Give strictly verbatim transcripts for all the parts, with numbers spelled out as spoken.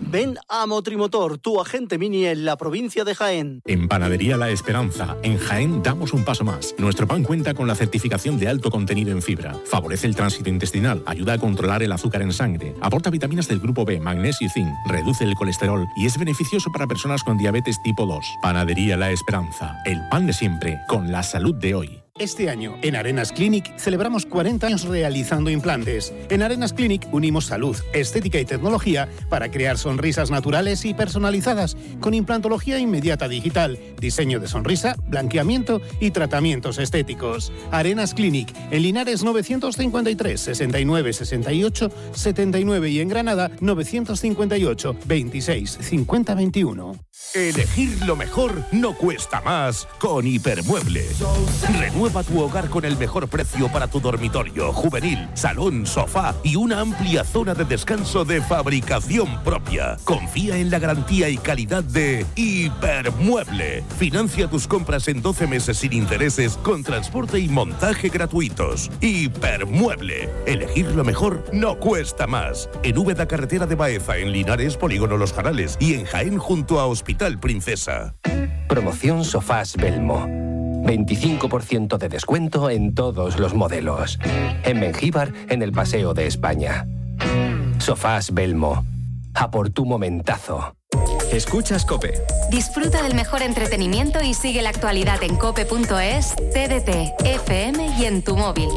Ven a Motrimotor, tu agente Mini en la provincia de Jaén. En Panadería La Esperanza, en Jaén damos un paso más. Nuestro pan cuenta con la certificación de alto contenido en fibra. Favorece el tránsito intestinal, ayuda a controlar el azúcar en sangre, aporta vitaminas del grupo B, magnesio y zinc, reduce el colesterol y es beneficioso para personas con diabetes tipo dos. Panadería La Esperanza, el pan de siempre, con la salud de hoy. Este año, en Arenas Clinic, celebramos cuarenta años realizando implantes. En Arenas Clinic unimos salud, estética y tecnología para crear sonrisas naturales y personalizadas, con implantología inmediata digital, diseño de sonrisa, blanqueamiento y tratamientos estéticos. Arenas Clinic, en Linares novecientos cincuenta y tres, sesenta y nueve, sesenta y ocho, setenta y nueve y en Granada novecientos cincuenta y ocho, veintiséis, cincuenta, veintiuno. Elegir lo mejor no cuesta más con Hipermueble. Renueva tu hogar con el mejor precio para tu dormitorio, juvenil, salón, sofá y una amplia zona de descanso de fabricación propia. Confía en la garantía y calidad de Hipermueble. Financia tus compras en doce meses sin intereses con transporte y montaje gratuitos. Hipermueble. Elegir lo mejor no cuesta más. En Úbeda, carretera de Baeza, en Linares, Polígono Los Jarales y en Jaén junto a Hospital Princesa. Promoción Sofás Belmo. veinticinco por ciento de descuento en todos los modelos. En Mengíbar, en el Paseo de España. Sofás Belmo. A por tu momentazo. Escuchas COPE. Disfruta del mejor entretenimiento y sigue la actualidad en cope punto es, T D T, F M y en tu móvil.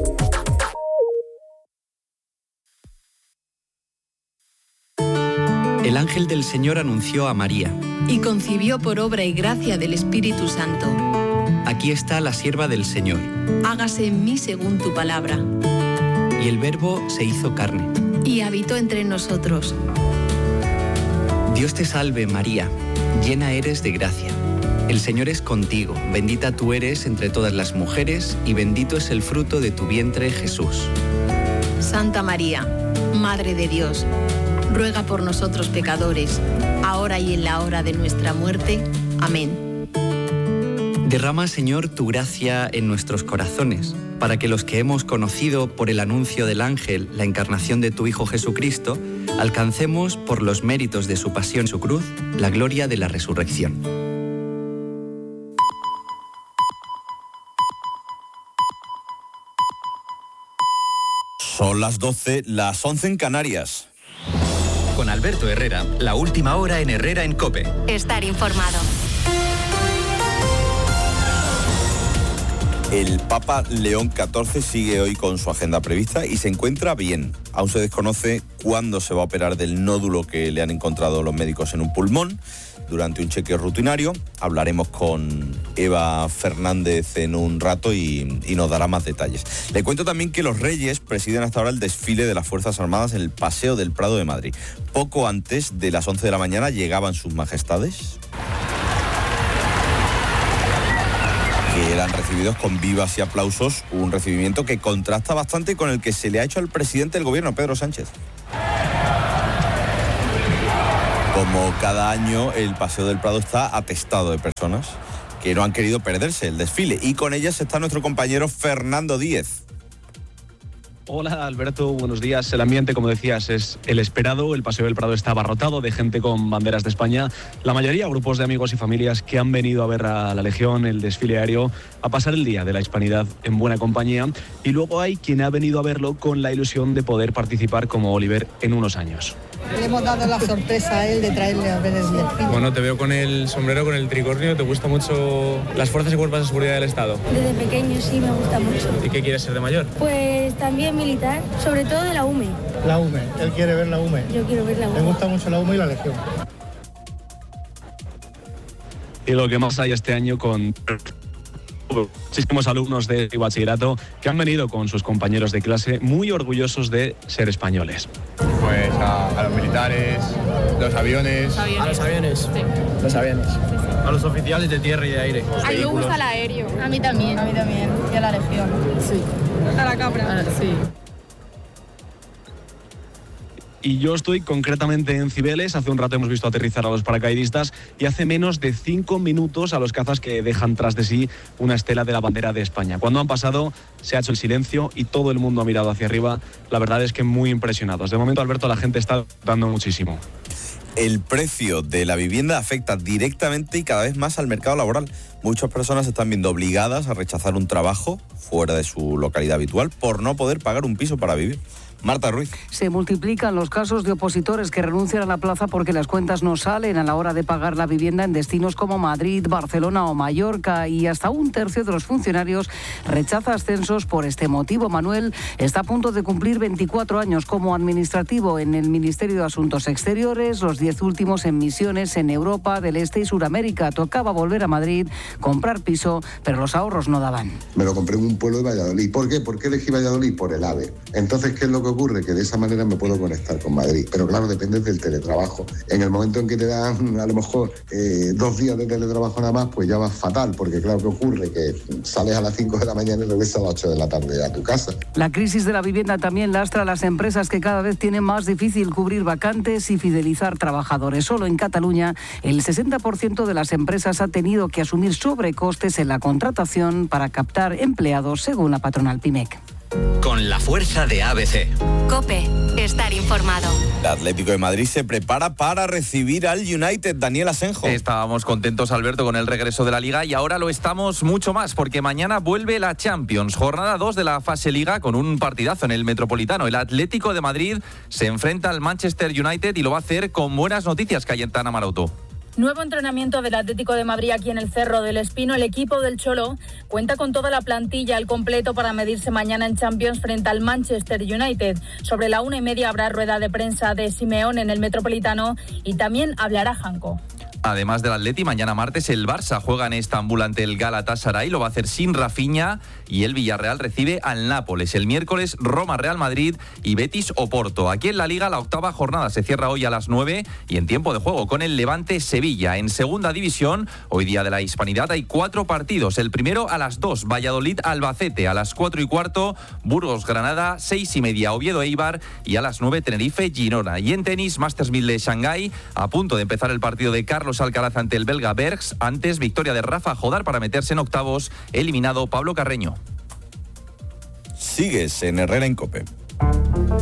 El ángel del Señor anunció a María. Y concibió por obra y gracia del Espíritu Santo. Aquí está la sierva del Señor. Hágase en mí según tu palabra. Y el Verbo se hizo carne. Y habitó entre nosotros. Dios te salve, María, llena eres de gracia. El Señor es contigo, bendita tú eres entre todas las mujeres, y bendito es el fruto de tu vientre, Jesús. Santa María, Madre de Dios, ruega por nosotros pecadores, ahora y en la hora de nuestra muerte. Amén. Derrama, Señor, tu gracia en nuestros corazones, para que los que hemos conocido por el anuncio del ángel la encarnación de tu Hijo Jesucristo, alcancemos, por los méritos de su pasión y su cruz, la gloria de la resurrección. Son las doce, las once en Canarias. Con Alberto Herrera, la última hora en Herrera en COPE. Estar informado. El Papa León catorce sigue hoy con su agenda prevista y se encuentra bien. Aún se desconoce cuándo se va a operar del nódulo que le han encontrado los médicos en un pulmón durante un chequeo rutinario. Hablaremos con Eva Fernández en un rato y, y nos dará más detalles. Le cuento también que los Reyes presiden hasta ahora el desfile de las Fuerzas Armadas en el Paseo del Prado de Madrid. Poco antes de las once de la mañana llegaban sus majestades, que eran recibidos con vivas y aplausos, un recibimiento que contrasta bastante con el que se le ha hecho al presidente del gobierno, Pedro Sánchez. Como cada año, el Paseo del Prado está atestado de personas que no han querido perderse el desfile, y con ellas está nuestro compañero Fernando Díez. Hola Alberto, buenos días. El ambiente, como decías, es el esperado. El Paseo del Prado está abarrotado de gente con banderas de España. La mayoría grupos de amigos y familias que han venido a ver a la Legión, el desfile aéreo, a pasar el día de la Hispanidad en buena compañía. Y luego hay quien ha venido a verlo con la ilusión de poder participar como Oliver en unos años. Le hemos dado la sorpresa a él de traerle a ver el delfín. Bueno, te veo con el sombrero, con el tricornio. ¿Te gustan mucho las fuerzas y cuerpos de seguridad del Estado? Desde pequeño sí me gusta mucho. ¿Y qué quieres ser de mayor? Pues también militar, sobre todo de la U M E. La U M E, él quiere ver la U M E. Yo quiero ver la U M E. Le gusta mucho la U M E y la Legión. Y lo que más hay este año con muchísimos alumnos de bachillerato que han venido con sus compañeros de clase muy orgullosos de ser españoles. Pues a, a los militares, los aviones. Los aviones. A los aviones. Sí. Los aviones. Sí, sí. A los oficiales de tierra y de aire. A mí me gusta el aéreo. A mí también. A mí también. Y a la Legión. Sí. A la cabra. Ah, sí. Y yo estoy concretamente en Cibeles. Hace un rato hemos visto aterrizar a los paracaidistas y hace menos de cinco minutos a los cazas que dejan tras de sí una estela de la bandera de España. Cuando han pasado se ha hecho el silencio y todo el mundo ha mirado hacia arriba. La verdad es que muy impresionados. De momento, Alberto, la gente está dando muchísimo. El precio de la vivienda afecta directamente y cada vez más al mercado laboral. Muchas personas se están viendo obligadas a rechazar un trabajo fuera de su localidad habitual por no poder pagar un piso para vivir. Marta Ruiz. Se multiplican los casos de opositores que renuncian a la plaza porque las cuentas no salen a la hora de pagar la vivienda en destinos como Madrid, Barcelona o Mallorca, y hasta un tercio de los funcionarios rechaza ascensos por este motivo. Manuel está a punto de cumplir veinticuatro años como administrativo en el Ministerio de Asuntos Exteriores, los diez últimos en misiones en Europa del Este y Suramérica. Tocaba volver a Madrid, comprar piso, pero los ahorros no daban. Me lo compré en un pueblo de Valladolid. ¿Por qué? ¿Por qué elegí Valladolid? Por el AVE. Entonces, ¿qué es lo que ocurre? Que de esa manera me puedo conectar con Madrid, pero claro, depende del teletrabajo. En el momento en que te dan a lo mejor eh, dos días de teletrabajo nada más, pues ya vas fatal, porque claro, ¿qué ocurre? Que sales a las cinco de la mañana y regresas a las ocho de la tarde a tu casa. La crisis de la vivienda también lastra a las empresas que cada vez tienen más difícil cubrir vacantes y fidelizar trabajadores. Solo en Cataluña, el sesenta por ciento de las empresas ha tenido que asumir sobrecostes en la contratación para captar empleados, según la patronal Pimec. Con la fuerza de A B C. COPE, estar informado. El Atlético de Madrid se prepara para recibir al United. Daniel Asenjo. Estábamos contentos, Alberto, con el regreso de la Liga y ahora lo estamos mucho más porque mañana vuelve la Champions. Jornada dos de la fase Liga con un partidazo en el Metropolitano. El Atlético de Madrid se enfrenta al Manchester United y lo va a hacer con buenas noticias, Cayetana Maroto. Nuevo entrenamiento del Atlético de Madrid aquí en el Cerro del Espino. El equipo del Cholo cuenta con toda la plantilla al completo para medirse mañana en Champions frente al Manchester United. Sobre la una y media habrá rueda de prensa de Simeone en el Metropolitano y también hablará Janko. Además del Atleti, mañana martes el Barça juega en Estambul ante el Galatasaray, lo va a hacer sin Rafinha, y el Villarreal recibe al Nápoles. El miércoles Roma, Real Madrid y Betis Oporto. Aquí en la Liga la octava jornada se cierra hoy a las nueve y en tiempo de juego con el Levante Sevilla. En segunda división, hoy día de la Hispanidad, hay cuatro partidos. El primero a las dos, Valladolid Albacete, a las cuatro y cuarto Burgos Granada, seis y media Oviedo Eibar y a las nueve Tenerife Girona. Y en tenis, Masters mil de Shanghái, a punto de empezar el partido de Carlos Alcaraz ante el belga Bergs. Antes, victoria de Rafa Jodar para meterse en octavos, eliminado Pablo Carreño. Sigues en Herrera en COPE.